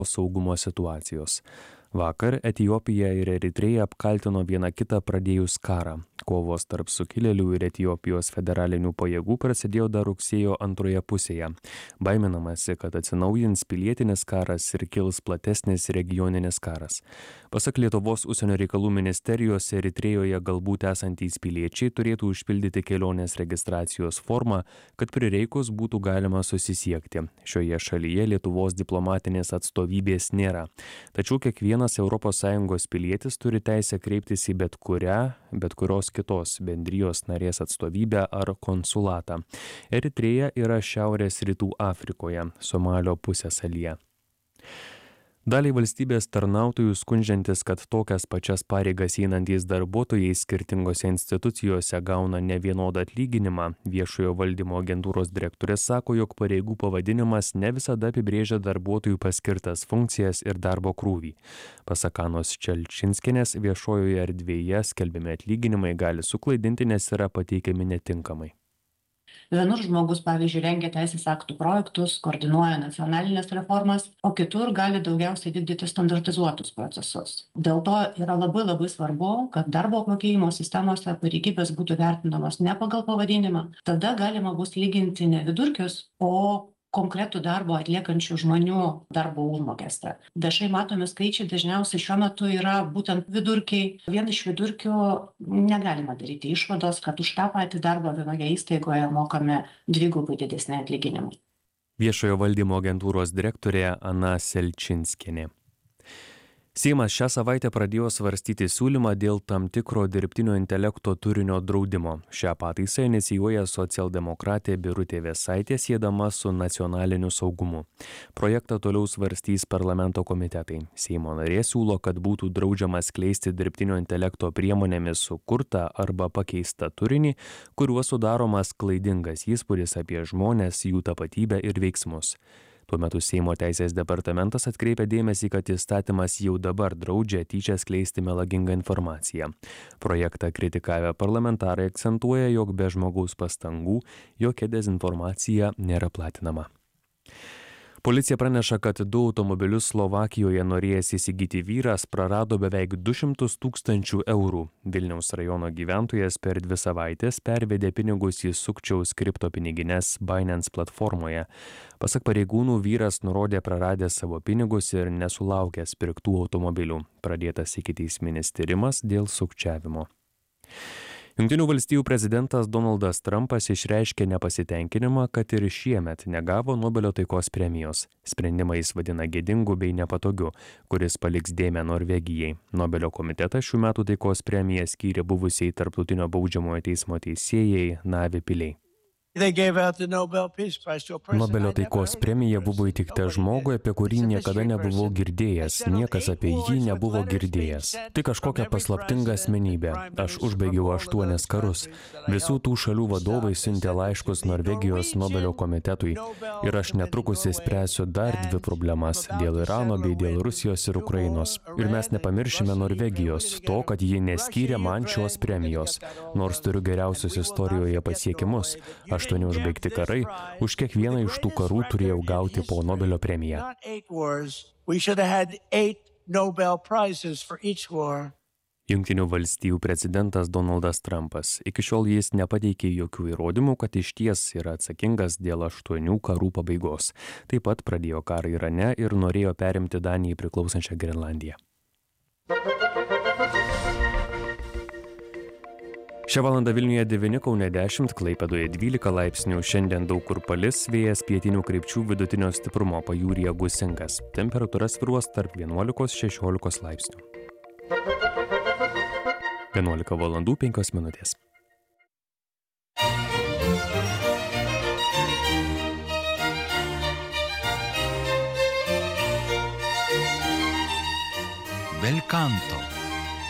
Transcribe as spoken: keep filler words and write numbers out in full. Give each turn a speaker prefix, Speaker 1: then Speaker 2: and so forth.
Speaker 1: saugumo situacijos. Vakar Etiopija ir Eritreja apkaltino vieną kitą pradėjus karą. Kovos tarp sukilėlių ir Etiopijos federalinių pajėgų prasidėjo dar rugsėjo antroje pusėje. Baiminamasi, kad atsinaujins pilietinis karas ir kils platesnis regioninis karas. Pasak Lietuvos užsienio reikalų ministerijos, Eritrejoje galbūt esantys piliečiai turėtų užpildyti kelionės registracijos formą, kad prireikus būtų galima susisiekti. Šioje šalyje Lietuvos diplomatinės atstovybės nėra. Tačiau kiekvienas Europos Sąjungos pilietis turi teisę kreiptis į bet kurią, bet kurios kitos bendrijos narės atstovybę ar konsulatą. Eritreja yra Šiaurės rytų Afrikoje, Somalio pusiasalyje. Daliai valstybės tarnautojų skundžiantis, kad tokias pačias pareigas einantys darbuotojai skirtingose institucijose gauna nevienodą atlyginimą, viešojo valdymo agentūros direktorė sako, jog pareigų pavadinimas ne visada apibrėžia darbuotojų paskirtas funkcijas ir darbo krūvį. Pasak Anos Čelčinskienės, viešojoje erdvėje skelbiami atlyginimai gali suklaidinti, nes yra pateikiami netinkamai.
Speaker 2: Vienur žmogus, pavyzdžiui, rengia teisės aktų projektus, koordinuoja nacionalinės reformas, o kitur gali daugiausiai vykdyti standartizuotus procesus. Dėl to yra labai labai svarbu, kad darbo apmokėjimo sistemose pareigybės būtų vertinamos ne pagal pavadinimą. Tada galima bus lyginti ne vidurkius, o konkretų darbo atliekančių žmonių darbo užmokestį. Dažnai matomi skaičiai dažniausiai šiuo metu yra būtent vidurkiai. Vien iš vidurkių negalima daryti išvados, kad už tą patį darbą vienoje įstaigoje mokami dvigubai didesni atlyginimai.
Speaker 1: Viešojo valdymo agentūros direktorė Ana Selčinskienė. Seimas šią savaitę pradėjo svarstyti siūlymą dėl tam tikro dirbtinio intelekto turinio draudimo. Šią pataisą inicijuoja socialdemokratė Birutė Vėsaitė siedama su nacionaliniu saugumu. Projektą toliau svarstys parlamento komitetai. Seimo narė siūlo, kad būtų draudžiama skleisti dirbtinio intelekto priemonėmis sukurtą arba pakeistą turinį, kuriuo sudaromas klaidingas įspūdis apie žmones, jų tapatybę ir veiksmus. Tuo metu Seimo teisės departamentas atkreipia dėmesį, kad įstatymas jau dabar draudžia tyčia skleisti melagingą informaciją. Projektą kritikavę parlamentarai akcentuoja, jog be žmogaus pastangų jokia dezinformacija nėra platinama. Policija praneša, kad du automobilius Slovakijoje norėjęs įsigyti vyras prarado beveik du šimtus tūkstančių eurų. Vilniaus rajono gyventojas per dvi savaitės pervedė pinigus į sukčiaus kriptopinigines Binance platformoje. Pasak pareigūnų, vyras nurodė praradęs savo pinigus ir nesulaukęs pirktų automobilių. Pradėtas ikiteisminis tyrimas dėl sukčiavimo. Jungtinių valstijų prezidentas Donaldas Trumpas išreiškė nepasitenkinimą, kad ir šiemet negavo Nobelio taikos premijos. Sprendimą jis vadina gėdingu bei nepatogiu, kuris paliks dėmę Norvegijai. Nobelio komitetas šių metų taikos premiją skyrė buvusiai Tarptautinio baudžiamojo teismo teisėjai Navi Pillay. Nobelio taikos premija buvo įteikta žmogui, apie kurį niekada nebuvau girdėjęs, niekas apie jį nebuvo girdėjęs. Tai kažkokia paslaptinga asmenybė. Aš užbaigiau aštuonis karus. Visų tų šalių vadovai siuntė laiškus Norvegijos Nobelio komitetui. Ir aš netrukus įspręsiu dar dvi problemas - dėl Irano bei dėl Rusijos ir Ukrainos. Ir mes nepamiršime Norvegijos, to, kad ji neskyrė man šios premijos, nors turiu geriausius istorijoje pasiekimus. Aštuoni užbaigti karai, už kiekvieną iš tų karų turėjau gauti po Nobelio premiją. Jungtinių valstijų prezidentas Donaldas Trumpas. Iki šiol jis nepateikė jokių įrodymų, kad išties yra atsakingas dėl aštuonių karų pabaigos. Taip pat pradėjo karą Irane ir norėjo perimti Danijai priklausančią Grenlandiją. Šią valandą Vilniuje devyni, Kaune dešimt, Klaipėdoje dvylika laipsnių, šiandien daug kur palis, vėjas pietinių krypčių vidutinio stiprumo, pajūryje gūsingas. Temperatūra svyruos tarp vienuolikos šešiolikos laipsnių. vienuolika valandų penkios minutės.
Speaker 3: Bel canto.